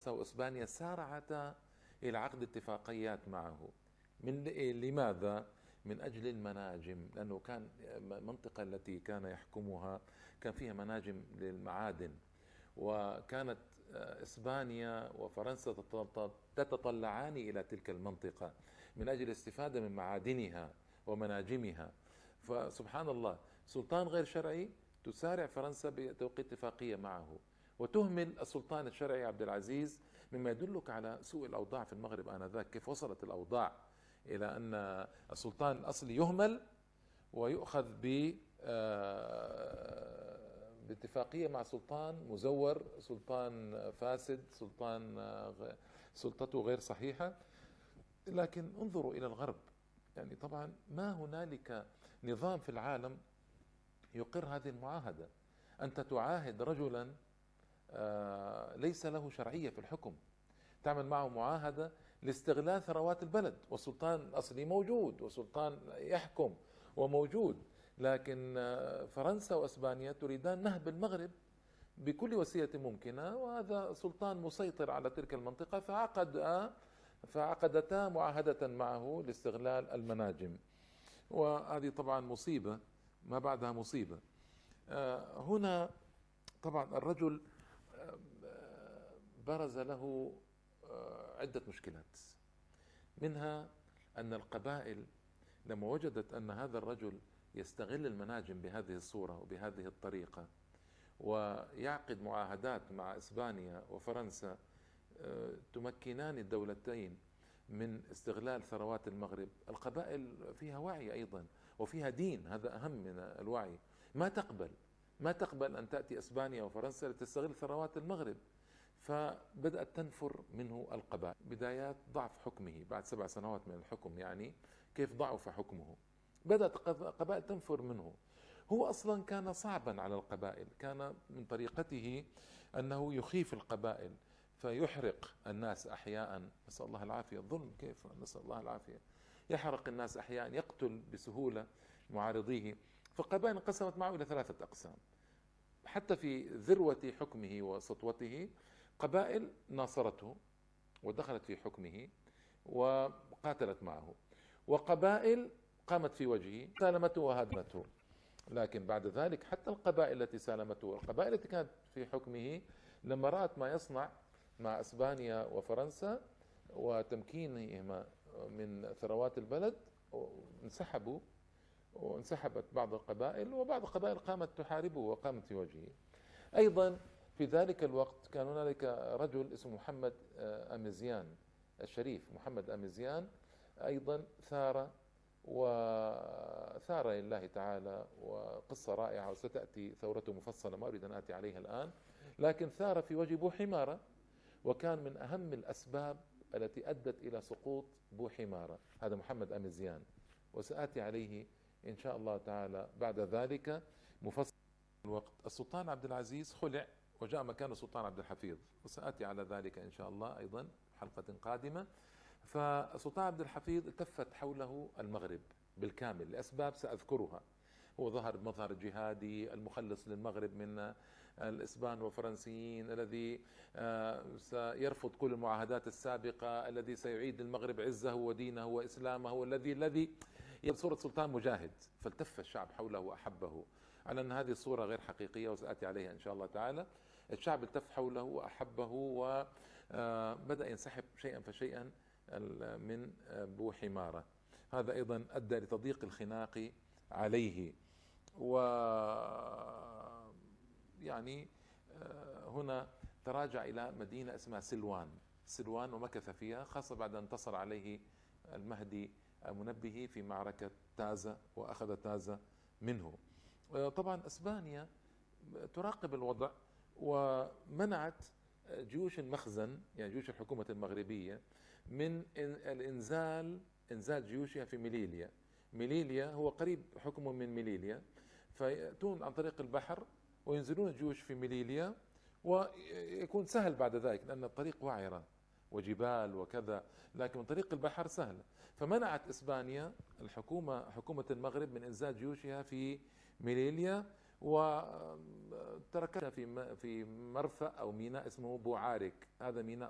فرنسا وإسبانيا سارعتا إلى عقد اتفاقيات معه. لماذا؟ من أجل المناجم، لأنه كان المنطقة التي كان يحكمها كان فيها مناجم للمعادن، وكانت إسبانيا وفرنسا تتطلعان إلى تلك المنطقة من أجل الاستفادة من معادنها ومناجمها. فسبحان الله، سلطان غير شرعي تسارع فرنسا بتوقيع اتفاقية معه، وتهمل السلطان الشرعي عبد العزيز، مما يدلك على سوء الأوضاع في المغرب آنذاك، كيف وصلت الأوضاع إلى أن السلطان الأصلي يهمل ويؤخذ باتفاقية مع سلطان مزور، سلطان فاسد، سلطان سلطته غير صحيحة. لكن انظروا إلى الغرب، يعني طبعا ما هنالك نظام في العالم يقر هذه المعاهدة. أنت تعاهد رجلا ليس له شرعية في الحكم، تعمل معه معاهدة لاستغلال ثروات البلد، والسلطان الأصلي موجود وسلطان يحكم وموجود، لكن فرنسا وأسبانيا تريدان نهب المغرب بكل وسيلة ممكنة، وهذا سلطان مسيطر على تلك المنطقة، فعقدتا معاهدة معه لاستغلال المناجم. وهذه طبعا مصيبة ما بعدها مصيبة. هنا طبعا الرجل برز له عدة مشكلات، منها أن القبائل لما وجدت أن هذا الرجل يستغل المناجم بهذه الصورة وبهذه الطريقة ويعقد معاهدات مع إسبانيا وفرنسا تمكنان الدولتين من استغلال ثروات المغرب، القبائل فيها وعي أيضا وفيها دين، هذا أهم من الوعي. ما تقبل أن تأتي إسبانيا وفرنسا لتستغل ثروات المغرب، فبدأت تنفر منه القبائل. بدايات ضعف حكمه بعد 7 سنوات من الحكم، يعني كيف ضعف حكمه، بدأت قبائل تنفر منه. هو أصلا كان صعبا على القبائل، كان من طريقته أنه يخيف القبائل فيحرق الناس أحياء، نسأل الله العافية. الظلم كيف، نسأل الله العافية. يحرق الناس أحياء، يقتل بسهولة معارضيه. فالقبائل انقسمت معه إلى 3 أقسام. حتى في ذروة حكمه وسطوته قبائل ناصرته ودخلت في حكمه وقاتلت معه، وقبائل قامت في وجهه سالمته وهدمته. لكن بعد ذلك حتى القبائل التي سالمته، القبائل التي كانت في حكمه، لما رأت ما يصنع مع إسبانيا وفرنسا وتمكينهما من ثروات البلد انسحبوا، وانسحبت بعض القبائل، وبعض القبائل قامت تحاربه وقامت في وجهه. أيضا في ذلك الوقت كان هنالك رجل اسمه محمد أميزيان الشريف، محمد أميزيان أيضا ثار لله تعالى، وقصة رائعة وستأتي ثورته مفصلة ما أريد أن آتي عليها الآن، لكن ثار في وجه بوحمارة، وكان من أهم الأسباب التي أدت إلى سقوط بوحمارة هذا محمد أميزيان، وسآتي عليه إن شاء الله تعالى بعد ذلك مفصل. الوقت السلطان عبد العزيز خلع وجاء مكانه السلطان عبد الحفيظ، وسآتي على ذلك إن شاء الله أيضا حلقة قادمة. فالسلطان عبد الحفيظ التفت حوله المغرب بالكامل لأسباب سأذكرها. هو ظهر بمظهر الجهادي المخلص للمغرب من الإسبان والفرنسيين، الذي سيرفض كل المعاهدات السابقة، الذي سيعيد للمغرب عزه ودينه وإسلامه، الذي صورة سلطان مجاهد. فالتف الشعب حوله وأحبه، على أن هذه الصورة غير حقيقية وسأتي عليها إن شاء الله تعالى. الشعب التف حوله وأحبه، وبدأ ينسحب شيئا فشيئا من بوحمارة. هذا أيضا أدى لتضييق الخناق عليه. و يعني هنا تراجع إلى مدينة اسمها سلوان ومكث فيها، خاصة بعد أن انتصر عليه المهدي منبهي في معركة تازة وأخذ تازة منه. طبعا إسبانيا تراقب الوضع، ومنعت جيوش المخزن، يعني جيوش الحكومة المغربية، من إنزال جيوشها في ميليليا هو قريب حكم من ميليليا، فيأتون عن طريق البحر وينزلون الجيوش في ميليليا، ويكون سهل بعد ذلك لأن الطريق وعرة وجبال وكذا، لكن من طريق البحر سهل. فمنعت إسبانيا حكومة المغرب من إنزال جيوشها في ميليليا، وتركتها في مرفأ أو ميناء اسمه بوعارك، هذا ميناء